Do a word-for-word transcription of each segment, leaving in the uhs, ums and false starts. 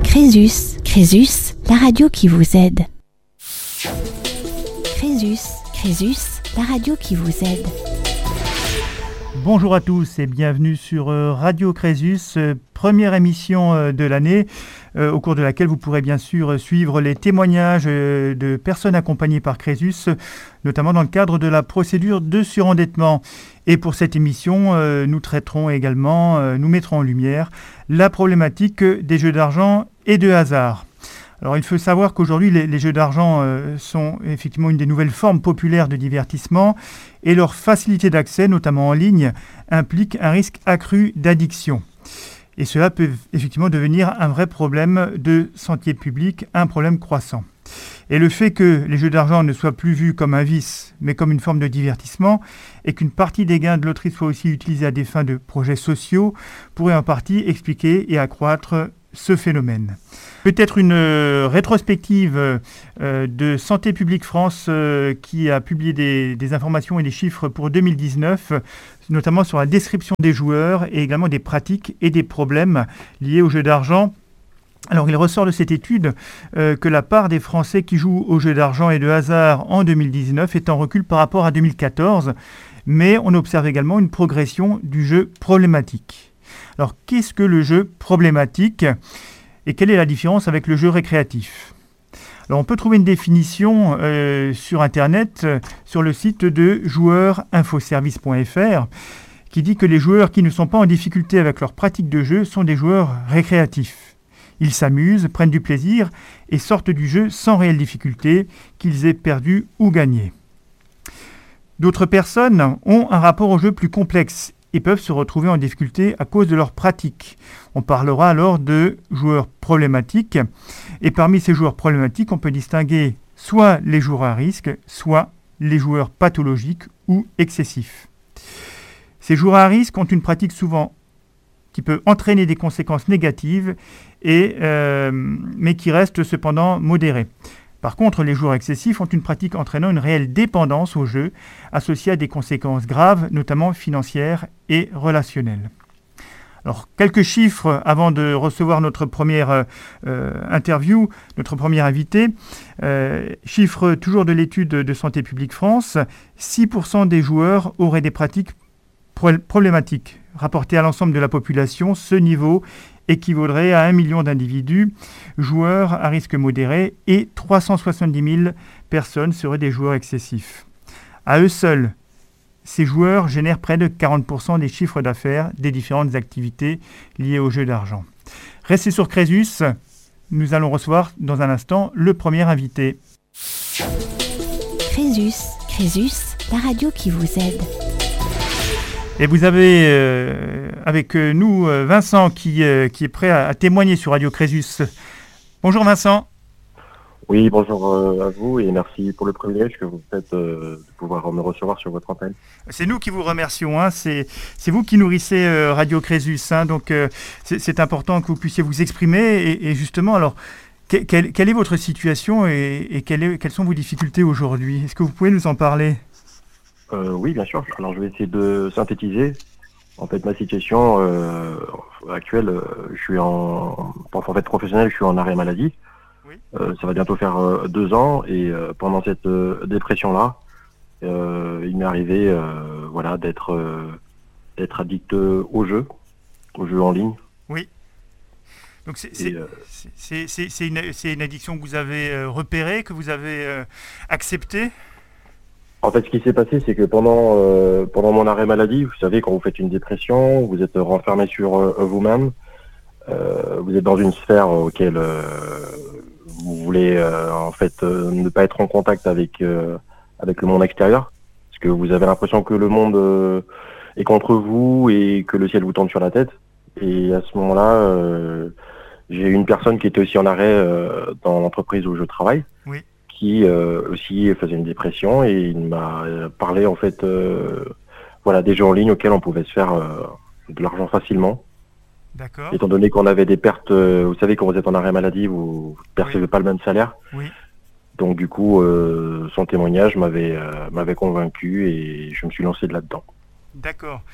Crésus, Crésus, la radio qui vous aide. Crésus, Crésus, la radio qui vous aide. Bonjour à tous et bienvenue sur Radio Crésus, première émission de l'année, au cours de laquelle vous pourrez bien sûr suivre les témoignages de personnes accompagnées par Crésus, notamment dans le cadre de la procédure de surendettement. Et pour cette émission, nous traiterons également, nous mettrons en lumière la problématique des jeux d'argent et de hasard. Alors il faut savoir qu'aujourd'hui les, les jeux d'argent euh, sont effectivement une des nouvelles formes populaires de divertissement et leur facilité d'accès, notamment en ligne, implique un risque accru d'addiction. Et cela peut effectivement devenir un vrai problème de santé publique, un problème croissant. Et le fait que les jeux d'argent ne soient plus vus comme un vice, mais comme une forme de divertissement, et qu'une partie des gains de loterie soient aussi utilisés à des fins de projets sociaux, pourrait en partie expliquer et accroître ce phénomène. Peut-être une euh, rétrospective euh, de Santé publique France euh, qui a publié des, des informations et des chiffres pour deux mille dix-neuf, notamment sur la description des joueurs et également des pratiques et des problèmes liés aux jeux d'argent. Alors il ressort de cette étude euh, que la part des Français qui jouent aux jeux d'argent et de hasard en deux mille dix-neuf est en recul par rapport à deux mille quatorze, mais on observe également une progression du jeu problématique. Alors, qu'est-ce que le jeu problématique et quelle est la différence avec le jeu récréatif ? Alors, on peut trouver une définition euh, sur Internet, euh, sur le site de joueurs info service point f r, qui dit que les joueurs qui ne sont pas en difficulté avec leur pratique de jeu sont des joueurs récréatifs. Ils s'amusent, prennent du plaisir et sortent du jeu sans réelle difficulté, qu'ils aient perdu ou gagné. D'autres personnes ont un rapport au jeu plus complexe et peuvent se retrouver en difficulté à cause de leur pratique. On parlera alors de joueurs problématiques. Et parmi ces joueurs problématiques, on peut distinguer soit les joueurs à risque, soit les joueurs pathologiques ou excessifs. Ces joueurs à risque ont une pratique souvent qui peut entraîner des conséquences négatives, et, euh, mais qui reste cependant modérée. Par contre, les joueurs excessifs ont une pratique entraînant une réelle dépendance au jeu, associée à des conséquences graves, notamment financières et relationnelles. Alors, quelques chiffres avant de recevoir notre première euh, interview, notre premier invité. Euh, chiffres toujours de l'étude de Santé publique France, six pour cent des joueurs auraient des pratiques pro- problématiques. Rapporté à l'ensemble de la population, ce niveau équivaudrait à un million d'individus, joueurs à risque modéré, et trois cent soixante-dix mille personnes seraient des joueurs excessifs. À eux seuls, ces joueurs génèrent près de quarante pour cent des chiffres d'affaires des différentes activités liées aux jeux d'argent. Restez sur Crésus, nous allons recevoir dans un instant le premier invité. Crésus, Crésus, la radio qui vous aide. Et vous avez euh, avec nous euh, Vincent qui, euh, qui est prêt à, à témoigner sur Radio Crésus. Bonjour Vincent. Oui, bonjour euh, à vous et merci pour le privilège que vous faites euh, de pouvoir me recevoir sur votre antenne. C'est nous qui vous remercions, hein. c'est, c'est vous qui nourrissez euh, Radio Crésus, hein. donc euh, c'est, c'est important que vous puissiez vous exprimer et, et justement, alors, que, quelle, quelle est votre situation et, et quelle est, quelles sont vos difficultés aujourd'hui ? Est-ce que vous pouvez nous en parler ? Euh, oui, bien sûr. Alors, je vais essayer de synthétiser. En fait, ma situation euh, actuelle, euh, je suis en, en fait professionnel, je suis en arrêt maladie. Oui. Euh, ça va bientôt faire euh, deux ans et euh, pendant cette euh, dépression-là, euh, il m'est arrivé, euh, voilà, d'être euh, d'être addict au jeu, au jeu en ligne. Oui. Donc c'est c'est, euh, c'est, c'est, c'est, une, c'est une addiction que vous avez euh, repérée, que vous avez euh, acceptée. En fait, ce qui s'est passé, c'est que pendant euh, pendant mon arrêt maladie, vous savez, quand vous faites une dépression, vous êtes renfermé sur euh, vous-même, euh, vous êtes dans une sphère auquel euh, vous voulez euh, en fait euh, ne pas être en contact avec euh, avec le monde extérieur, parce que vous avez l'impression que le monde euh, est contre vous et que le ciel vous tombe sur la tête. Et à ce moment-là, euh, j'ai une personne qui était aussi en arrêt euh, dans l'entreprise où je travaille. Oui. Qui euh, aussi faisait une dépression et il m'a parlé en fait euh, voilà, des jeux en ligne auxquels on pouvait se faire euh, de l'argent facilement. D'accord. Étant donné qu'on avait des pertes, euh, vous savez, quand vous êtes en arrêt maladie, vous ne percevez oui. pas le même salaire. Oui. Donc du coup, euh, son témoignage m'avait, euh, m'avait convaincu et je me suis lancé de là-dedans. D'accord.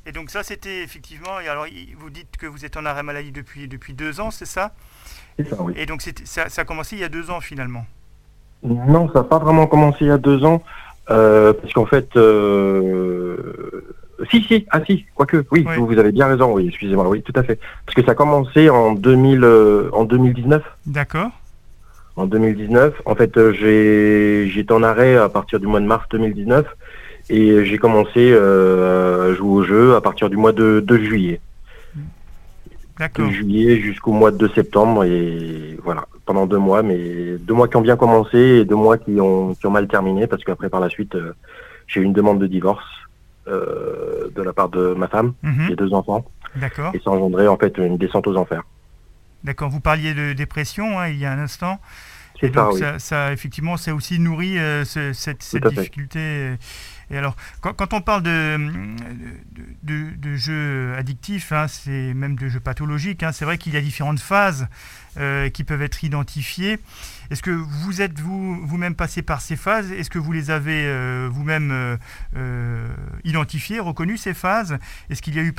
Et donc ça, c'était effectivement... Et alors, vous dites que vous êtes en arrêt maladie depuis, depuis deux ans, c'est ça? C'est ça, oui. Et donc, c'était, ça, ça a commencé il y a deux ans, finalement? Non, ça n'a pas vraiment commencé il y a deux ans, euh, parce qu'en fait... Euh... Si, si, ah si, quoique, oui, Oui. vous, vous avez bien raison, oui, excusez-moi, oui, tout à fait. Parce que ça a commencé en, deux mille, euh, en deux mille dix-neuf. D'accord. En deux mille dix-neuf, en fait, euh, j'ai, j'étais en arrêt à partir du mois de mars deux mille dix-neuf, et j'ai commencé euh, à jouer au jeu à partir du mois de, de juillet. D'accord. De juillet jusqu'au mois de septembre, et voilà, pendant deux mois, mais deux mois qui ont bien commencé et deux mois qui ont, qui ont mal terminé, parce qu'après, par la suite, euh, j'ai eu une demande de divorce euh, de la part de ma femme, Mhm. et deux enfants, D'accord. et ça engendrait en fait une descente aux enfers. D'accord. Vous parliez de dépression hein, il y a un instant. C'est Et ça, donc oui. ça, ça, effectivement, ça aussi nourrit euh, ce- cette, cette à fait. difficulté. Et alors, quand, quand on parle de, de, de, de jeux addictifs, hein, c'est même de jeux pathologiques, hein, c'est vrai qu'il y a différentes phases euh, qui peuvent être identifiées. Est-ce que vous êtes vous, vous-même passé par ces phases? Est-ce que vous les avez euh, vous-même euh, euh, identifiées, reconnues ces phases? Est-ce qu'il y a eu